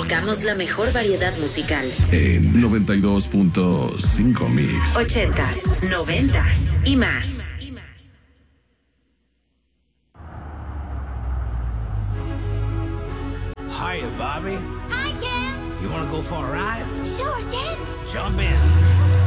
tocamos la mejor variedad musical. En 92.5 Mix. 80s, 90s y más. Hiya, Bobby. Hi, Ken. You want to go for a ride? Sure, Ken. Jump in.